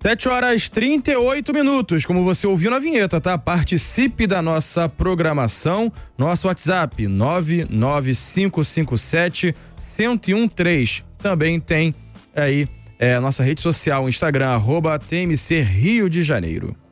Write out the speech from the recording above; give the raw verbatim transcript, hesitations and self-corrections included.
sete horas e trinta e oito minutos, como você ouviu na vinheta, tá? Participe da nossa programação, nosso WhatsApp nove nove cinco cinco sete um zero um três. Também tem aí é, nossa rede social, Instagram, arroba T M C Rio de Janeiro.